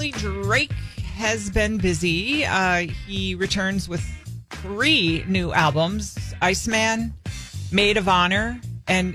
finally, Drake has been busy. He returns with 3 new albums: Iceman, Maid of Honor, and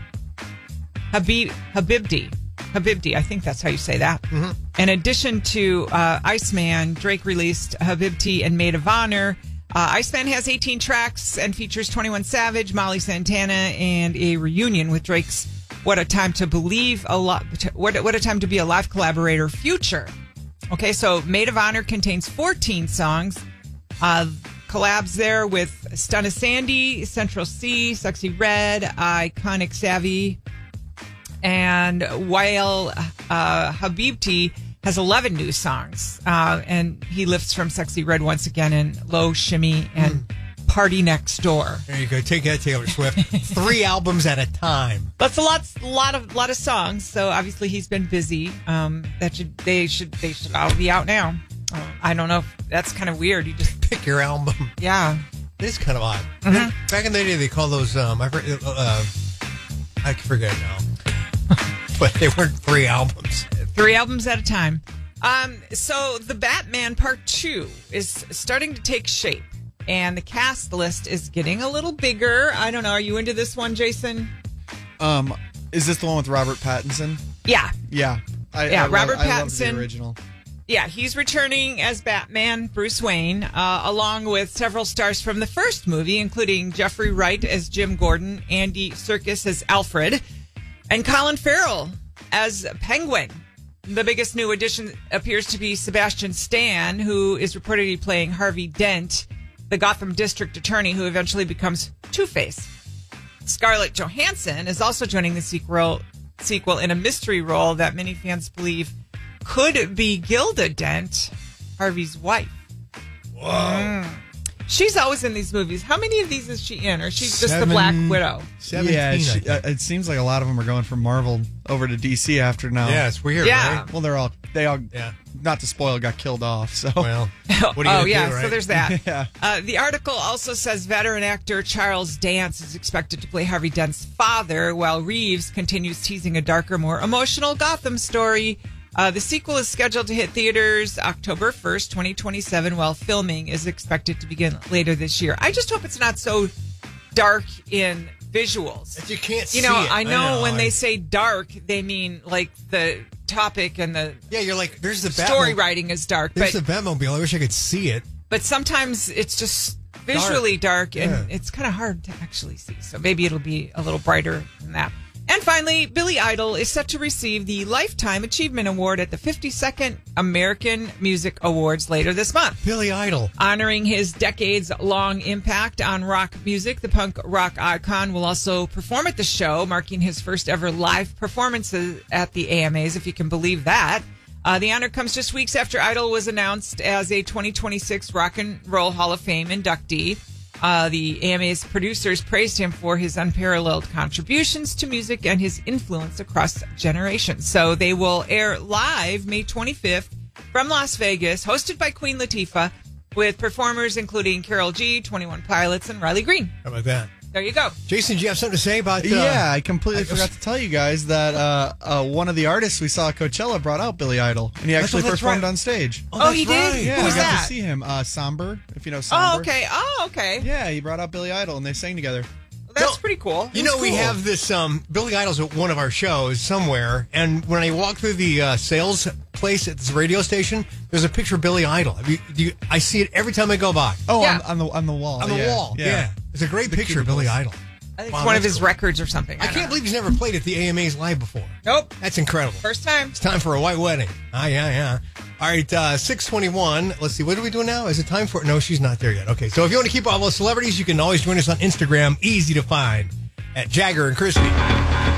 Habibti. I think that's how you say that. Mm-hmm. In addition to Iceman, Drake released Habibti and Maid of Honor. Iceman has 18 tracks and features 21 Savage, Molly Santana, and a reunion with Drake's What a Time to Believe What a Time to Be Alive collaborator Future. Okay, so Maid of Honor contains 14 songs. Collabs there with Stunna Sandy, Central C, Sexy Red, Iconic Savvy, and while Habibti has 11 new songs, and he lifts from Sexy Red once again in Low Shimmy and Party Next Door. There you go. Take that, Taylor Swift. 3 albums at a time. That's a lot of songs. So obviously he's been busy. They should all be out now. I don't know if that's kind of weird. You just pick your album. Yeah, it is kind of odd. Mm-hmm. Back in the day, they called those. I forget now. But they weren't 3 albums. 3 albums at a time. So the Batman Part 2 is starting to take shape, and the cast list is getting a little bigger. I don't know. Are you into this one, Jason? Is this the one with Robert Pattinson? Yeah. Yeah. Robert Pattinson. I love the original. Yeah, he's returning as Batman, Bruce Wayne, along with several stars from the first movie, including Jeffrey Wright as Jim Gordon, Andy Serkis as Alfred, and Colin Farrell as Penguin. The biggest new addition appears to be Sebastian Stan, who is reportedly playing Harvey Dent, the Gotham District Attorney who eventually becomes Two-Face. Scarlett Johansson is also joining the sequel in a mystery role that many fans believe could be Gilda Dent, Harvey's wife. Whoa. She's always in these movies. How many of these is she in? Or is she just the Black Widow? 17, yeah, it seems like a lot of them are going from Marvel over to DC after now. Yeah, it's weird, right? Well, they all, not to spoil, got killed off. So, well, what are you gonna do, right? So there's that. Yeah. The article also says veteran actor Charles Dance is expected to play Harvey Dent's father, while Reeves continues teasing a darker, more emotional Gotham story. The sequel is scheduled to hit theaters October 1st, 2027, while filming is expected to begin later this year. I just hope it's not so dark in visuals. That you can't see it. I know when they say dark, they mean like the topic and the you're like, there's the story writing is dark. There's the Batmobile. I wish I could see it. But sometimes it's just visually dark and it's kind of hard to actually see. So maybe it'll be a little brighter than that. And finally, Billy Idol is set to receive the Lifetime Achievement Award at the 52nd American Music Awards later this month. Billy Idol. Honoring his decades-long impact on rock music, the punk rock icon will also perform at the show, marking his first ever live performances at the AMAs, if you can believe that. The honor comes just weeks after Idol was announced as a 2026 Rock and Roll Hall of Fame inductee. The AMA's producers praised him for his unparalleled contributions to music and his influence across generations. So they will air live May 25th from Las Vegas, hosted by Queen Latifah, with performers including Karol G, 21 Pilots, and Riley Green. How about that? There you go. Jason, do you have something to say about Yeah, I completely forgot to tell you guys that one of the artists we saw at Coachella brought out Billy Idol, and he actually performed on stage. Oh, he did? Yeah, Who's I got that? to see him. Somber, if you know Somber. Oh, okay. Yeah, he brought out Billy Idol, and they sang together. Well, that's pretty cool. You know, we have this, Billy Idol's at one of our shows somewhere, and when I walk through the sales place at this radio station, there's a picture of Billy Idol. I see it every time I go by. Oh, yeah. on the wall. On the wall, yeah. It's a great picture of Billy Idol. I think it's one of his records or something. I can't believe he's never played at the AMAs live before. Nope. That's incredible. First time. It's time for a white wedding. Yeah. All right, 6:21. Let's see. What are we doing now? Is it time for... No, she's not there yet. Okay, so if you want to keep all those celebrities, you can always join us on Instagram. Easy to find at Jagger and Christie.